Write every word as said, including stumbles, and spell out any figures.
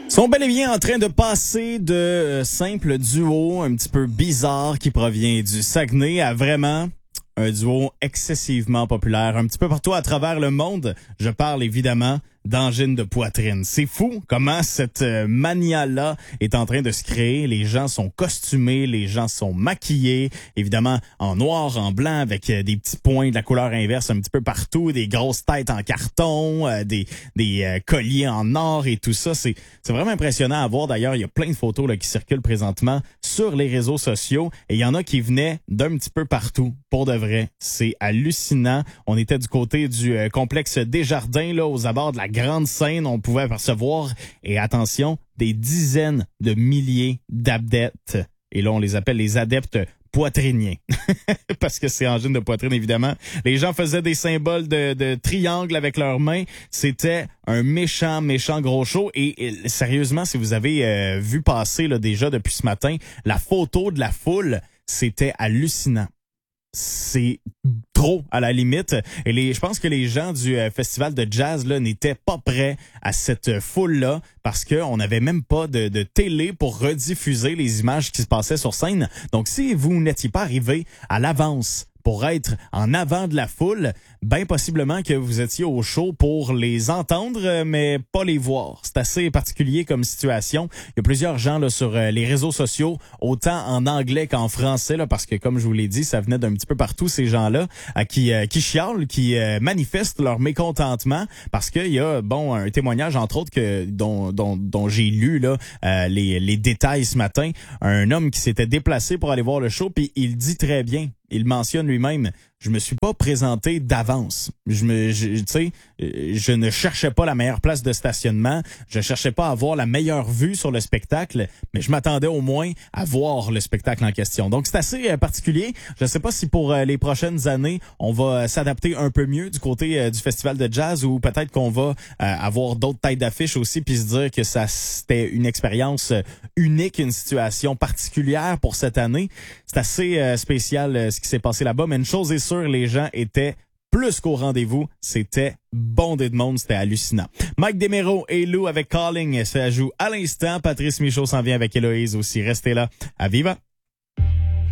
Sont bel et bien en train de passer de euh, simple duo un petit peu bizarre qui provient du Saguenay à vraiment un duo excessivement populaire un petit peu partout à travers le monde. Je parle évidemment d'angine de poitrine. C'est fou comment cette euh, mania-là est en train de se créer. Les gens sont costumés, les gens sont maquillés, évidemment en noir, en blanc, avec euh, des petits points de la couleur inverse un petit peu partout, des grosses têtes en carton, euh, des, des euh, colliers en or et tout ça. C'est, c'est vraiment impressionnant à voir. D'ailleurs, il y a plein de photos là, qui circulent présentement sur les réseaux sociaux et il y en a qui venaient d'un petit peu partout. Pour de vrai, c'est hallucinant. On était du côté du euh, complexe Desjardins, là, aux abords de la grande scène. On pouvait apercevoir, et attention, des dizaines de milliers d'adeptes. Et là, on les appelle les adeptes poitriniens. Parce que c'est angine de poitrine, évidemment. Les gens faisaient des symboles de, de triangle avec leurs mains. C'était un méchant, méchant gros show. Et, et sérieusement, si vous avez euh, vu passer là, déjà depuis ce matin, la photo de la foule, c'était hallucinant. C'est trop à la limite. Et les, je pense que les gens du euh, festival de jazz là n'étaient pas prêts à cette foule-là parce qu'on n'avait même pas de, de télé pour rediffuser les images qui se passaient sur scène. Donc, si vous n'étiez pas arrivé à l'avance pour être en avant de la foule, bien possiblement que vous étiez au show pour les entendre, mais pas les voir. C'est assez particulier comme situation. Il y a plusieurs gens là, sur les réseaux sociaux, autant en anglais qu'en français, là, parce que comme je vous l'ai dit, ça venait d'un petit peu partout, ces gens-là, à qui, euh, qui chialent, qui euh, manifestent leur mécontentement, parce qu'il y a bon un témoignage, entre autres, que dont, dont, dont j'ai lu là, euh, les, les détails ce matin. Un homme qui s'était déplacé pour aller voir le show, puis il dit très bien, il mentionne lui-même, je me suis pas présenté d'avance. Je me, je, tu sais, je ne cherchais pas la meilleure place de stationnement. Je cherchais pas à avoir la meilleure vue sur le spectacle, mais je m'attendais au moins à voir le spectacle en question. Donc, c'est assez euh, particulier. Je ne sais pas si pour euh, les prochaines années, on va euh, s'adapter un peu mieux du côté euh, du festival de jazz ou peut-être qu'on va euh, avoir d'autres têtes d'affiche aussi puis se dire que ça c'était une expérience euh, unique, une situation particulière pour cette année. C'est assez euh, spécial euh, ce qui s'est passé là-bas, mais une chose est sûre, les gens étaient plus qu'au rendez-vous. C'était bondé de monde, c'était hallucinant. Mike Desméraud et Lou avec Calling, ça joue à l'instant. Patrice Michaud s'en vient avec Héloïse aussi. Restez là, à Viva!